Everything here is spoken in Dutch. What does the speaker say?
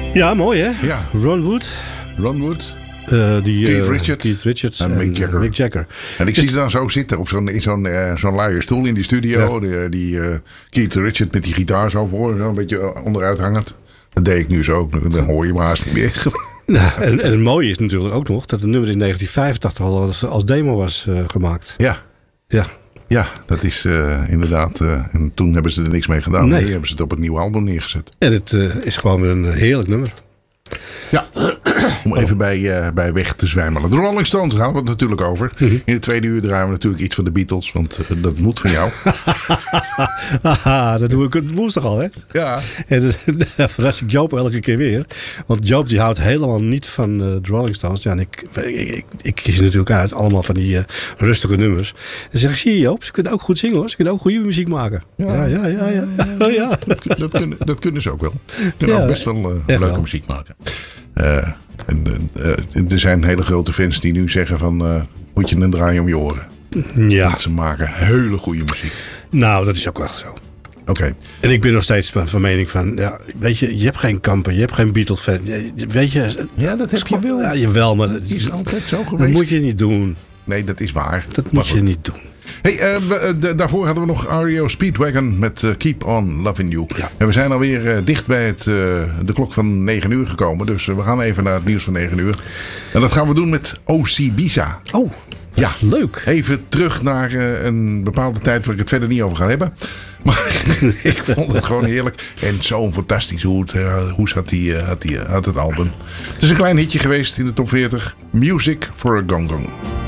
Ja, mooi hè? Ja. Ron Wood. Keith Richards en Mick Jagger. En ik zie ze dan zo zitten op zo'n luie stoel in die studio. Ja. Die Keith Richards met die gitaar zo voor. Zo een beetje onderuit hangend. Dat deed ik nu zo ook. Dan hoor je me haast niet meer. Ja, en het mooie is natuurlijk ook nog dat het nummer in 1985 al als demo was gemaakt. Ja. Ja, dat is inderdaad. En toen hebben ze er niks mee gedaan. Nee, hebben ze het op het nieuwe album neergezet. En het is gewoon weer een heerlijk nummer. Ja, om even bij weg te zwijmelen. De Rolling Stones gaan we het natuurlijk over. In de tweede uur draaien we natuurlijk iets van de Beatles. Want dat moet van jou. Dat doe ik het woensdag al, hè? Ja. En daar verras ik Joop elke keer weer. Want Joop die houdt helemaal niet van de Rolling Stones. Ja, en ik kies natuurlijk uit allemaal van die rustige nummers. Dan zeg ik, zie je Joop, ze kunnen ook goed zingen hoor. Ze kunnen ook goede muziek maken. Ja. Dat kunnen ze ook wel. Ze kunnen ook best wel leuke muziek maken. Er zijn hele grote fans die nu zeggen van moet je een draai om je oren. Ja. Want ze maken hele goede muziek. Nou, dat is ook wel zo. Oké. En ik ben nog steeds van mening van, ja, weet je hebt geen Kamper, je hebt geen Beatle-fan. Weet je, ja, dat heb je wel. Ja, jawel, maar dat is altijd zo geweest. Dat moet je niet doen. Nee, dat is waar. Dat moet je niet doen. Hey, daarvoor hadden we nog REO Speedwagon met Keep On Loving You. Ja. En we zijn alweer dicht bij de klok van 9 uur gekomen. Dus we gaan even naar het nieuws van 9 uur. En dat gaan we doen met O.C. Bisa. Oh, ja, leuk. Even terug naar een bepaalde tijd waar ik het verder niet over ga hebben. Maar ik vond het gewoon heerlijk. En zo'n fantastisch hoes had het album. Het is een klein hitje geweest in de top 40. Music for a Gong Gong.